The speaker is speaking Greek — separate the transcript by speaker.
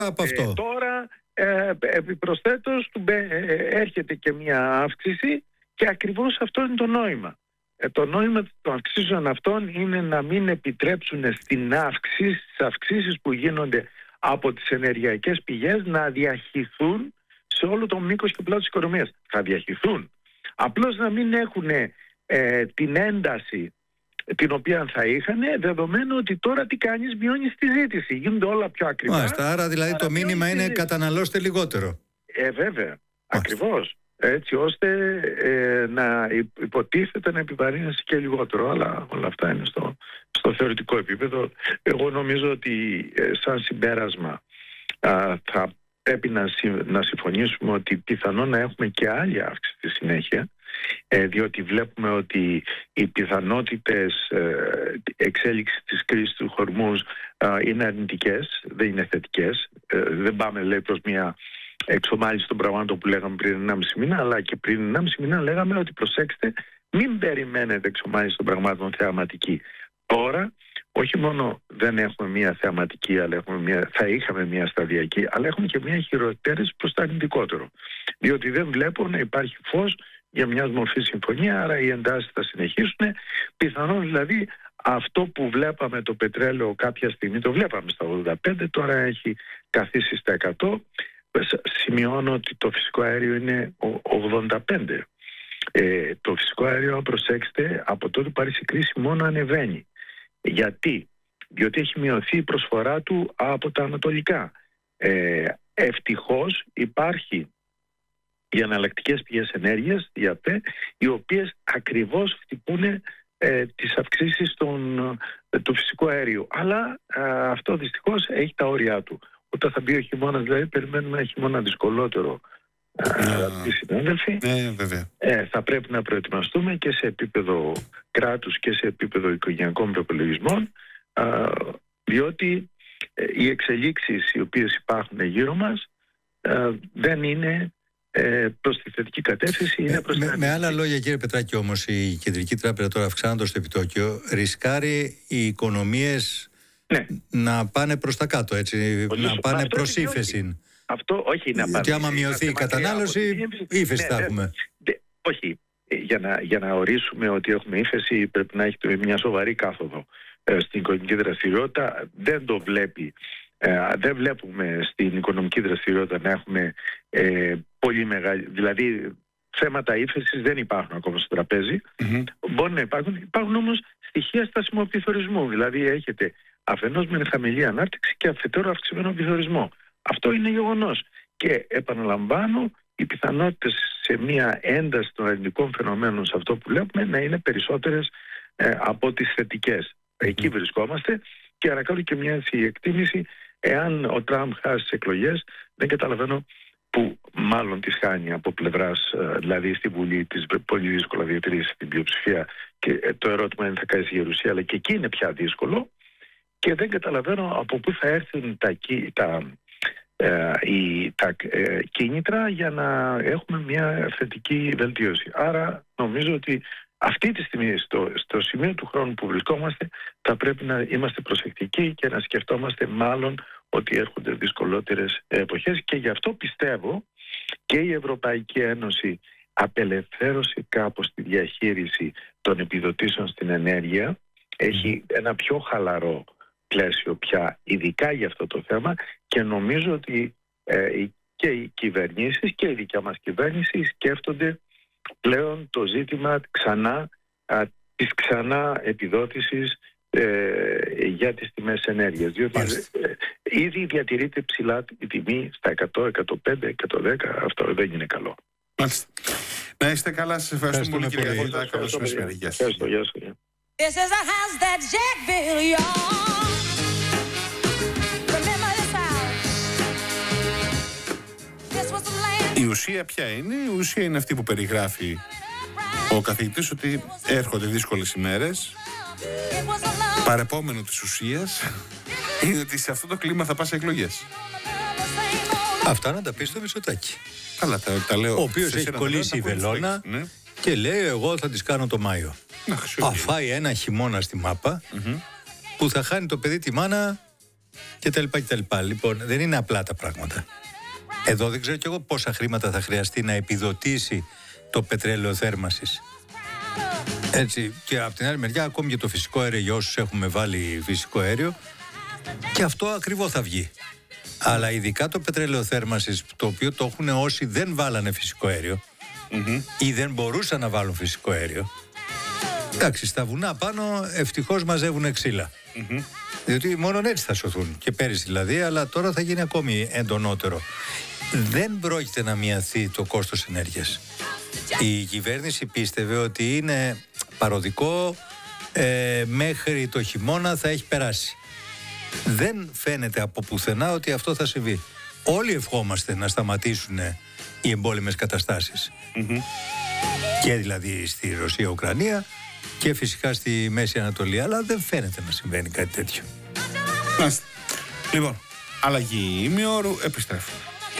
Speaker 1: από αυτό.
Speaker 2: Τώρα επιπροσθέτως έρχεται και μια αύξηση και ακριβώς αυτό είναι το νόημα. Το νόημα των αυξήσεων αυτών είναι να μην επιτρέψουν στις αυξήσεις που γίνονται από τις ενεργειακές πηγές να διαχυθούν σε όλο το μήκος και πλάτος της οικονομίας. Θα διαχυθούν. Απλώς να μην έχουν την ένταση την οποία θα είχαν, δεδομένου ότι τώρα τι κάνεις, μειώνεις τη ζήτηση. Γίνονται όλα πιο ακριβά.
Speaker 1: Μάλιστα, άρα δηλαδή το μήνυμα είναι καταναλώστε λιγότερο.
Speaker 2: Βέβαια, ακριβώς. Έτσι ώστε να υποτίθεται να επιβαρύνεσαι και λιγότερο. Αλλά όλα αυτά είναι στο θεωρητικό επίπεδο. Εγώ νομίζω ότι σαν συμπέρασμα θα πρέπει να συμφωνήσουμε ότι πιθανόν να έχουμε και άλλη αύξηση στη συνέχεια, διότι βλέπουμε ότι οι πιθανότητες εξέλιξης της κρίσης του Χορμούζ είναι αρνητικές, δεν είναι θετικές. Δεν πάμε, λέει, προς μια εξομάλυνση των πραγμάτων που λέγαμε πριν 1,5 μήνα, αλλά και πριν 1,5 μήνα λέγαμε ότι προσέξτε, μην περιμένετε εξομάλυνση των πραγμάτων θεαματική. Τώρα, όχι μόνο δεν έχουμε μια θεαματική, αλλά θα είχαμε μια σταδιακή, αλλά έχουμε και μια χειροτέρευση προς το αρνητικότερο. Διότι δεν βλέπω να υπάρχει φως για μια μορφή συμφωνία, άρα οι εντάσεις θα συνεχίσουν. Πιθανόν δηλαδή αυτό που βλέπαμε το πετρέλαιο κάποια στιγμή, το βλέπαμε στα 85, τώρα έχει καθίσει στα 100. Σημειώνω ότι το φυσικό αέριο είναι 85. Το φυσικό αέριο, προσέξτε, από τότε που άρχισε η κρίση μόνο ανεβαίνει. Γιατί? Διότι έχει μειωθεί η προσφορά του από τα ανατολικά. Ευτυχώς υπάρχει οι εναλλακτικές πηγές ενέργειας, η ΑΠΕ, οι οποίες ακριβώς χτυπούν τις αυξήσεις του φυσικού αερίου. Αλλά αυτό δυστυχώς έχει τα όρια του. Όταν θα μπει ο χειμώνας, δηλαδή περιμένουμε ένα χειμώνα δυσκολότερο, αγαπητοί συνάδελφοι.
Speaker 1: Βέβαια.
Speaker 2: Θα πρέπει να προετοιμαστούμε και σε επίπεδο κράτους και σε επίπεδο οικογενειακών προπολογισμών, διότι οι εξελίξεις οι οποίες υπάρχουν γύρω μας δεν είναι προς τη θετική κατεύθυνση. Είναι προς
Speaker 1: με άλλα λόγια, κύριε Πετράκη, όμως η Κεντρική Τράπεζα τώρα, αυξάνοντας το επιτόκιο, ρισκάρει οι οικονομίες να πάνε προς τα κάτω, έτσι, να πάνε προς ύφεση.
Speaker 2: Αυτό όχι να πάνε.
Speaker 1: Και άμα μειωθεί η κατανάλωση, ύφεση θα έχουμε.
Speaker 2: Όχι. Για να ορίσουμε ότι έχουμε ύφεση πρέπει να έχει μια σοβαρή κάθοδο στην οικονομική δραστηριότητα. Δεν το βλέπει. Δεν βλέπουμε στην οικονομική δραστηριότητα να έχουμε πολύ μεγάλη... Δηλαδή θέματα ύφεσης δεν υπάρχουν ακόμα στο τραπέζι. Μπορεί να υπάρχουν. Υπάρχουν όμως στοιχεία στασιμού πληθωρισμού. Δηλαδή έχετε αφενός με χαμηλή ανάπτυξη και αφετέρου αυξημένο πληθωρισμό. Αυτό είναι γεγονός. Και επαναλαμβάνω, οι πιθανότητες σε μια ένταση των αρνητικών φαινομένων σε αυτό που βλέπουμε να είναι περισσότερες από τις θετικές. Εκεί βρισκόμαστε και ανακαλώ και μια εκτίμηση. Εάν ο Τραμπ χάσει τις εκλογές, δεν καταλαβαίνω που μάλλον τις χάνει από πλευράς, δηλαδή στη Βουλή της πολύ δύσκολα διατηρήσει την πλειοψηφία και το ερώτημα είναι θα κάνει στη Γερουσία, αλλά και εκεί είναι πια δύσκολο και δεν καταλαβαίνω από πού θα έρθουν τα κίνητρα για να έχουμε μια θετική βελτίωση. Άρα νομίζω ότι αυτή τη στιγμή στο σημείο του χρόνου που βρισκόμαστε θα πρέπει να είμαστε προσεκτικοί και να σκεφτόμαστε μάλλον ότι έρχονται δυσκολότερες εποχές και γι' αυτό πιστεύω και η Ευρωπαϊκή Ένωση απελευθέρωσε κάπως τη διαχείριση των επιδοτήσεων στην ενέργεια, έχει ένα πιο χαλαρό πλαίσιο πια ειδικά για αυτό το θέμα και νομίζω ότι και οι κυβερνήσεις και η δικιά μας κυβέρνηση σκέφτονται πλέον το ζήτημα της ξανά επιδότησης για τις τιμές ενέργειας. Διότι ήδη διατηρείται ψηλά η τιμή στα 100, 105, 110. Αυτό δεν είναι καλό.
Speaker 3: Μάλιστα. Να είστε καλά. Σας ευχαριστούμε πολύ, κύριε Καθηγητά. Καλώς μεσημέρι. Γεια σας. Η ουσία ποια είναι? Η ουσία είναι αυτή που περιγράφει ο καθηγητής, ότι έρχονται δύσκολες ημέρες. Παρεπόμενο της ουσίας είναι ότι σε αυτό το κλίμα θα πας σε εκλογές.
Speaker 1: Αυτά να τα πει στο Μητσοτάκη.
Speaker 3: Καλά, τα λέω.
Speaker 1: Ο οποίος έχει κολλήσει η βελόνα και λέει εγώ θα τις κάνω το Μάιο. Αφάει ένα χειμώνα στη μάπα που θα χάνει το παιδί τη μάνα κτλ. Λοιπόν, δεν είναι απλά τα πράγματα. Εδώ δεν ξέρω κι εγώ πόσα χρήματα θα χρειαστεί να επιδοτήσει το πετρέλαιο θέρμανσης. Έτσι, και από την άλλη μεριά, ακόμη και το φυσικό αέριο, για όσους έχουμε βάλει φυσικό αέριο, και αυτό ακριβό θα βγει. Αλλά ειδικά το πετρέλαιο θέρμανσης, το οποίο το έχουν όσοι δεν βάλανε φυσικό αέριο ή δεν μπορούσαν να βάλουν φυσικό αέριο. Εντάξει, στα βουνά πάνω ευτυχώς μαζεύουν ξύλα. Διότι μόνο έτσι θα σωθούν. Και πέρυσι δηλαδή, αλλά τώρα θα γίνει ακόμη εντονότερο. Δεν πρόκειται να μειωθεί το κόστος ενέργειας. Η κυβέρνηση πίστευε ότι είναι παροδικό, μέχρι το χειμώνα θα έχει περάσει. Δεν φαίνεται από πουθενά ότι αυτό θα συμβεί. Όλοι ευχόμαστε να σταματήσουν οι εμπόλεμες καταστάσεις. Και δηλαδή στη Ρωσία-Ουκρανία και φυσικά στη Μέση Ανατολή, αλλά δεν φαίνεται να συμβαίνει κάτι τέτοιο.
Speaker 3: Λοιπόν, αλλαγή ημιώρου, επιστρέφουμε.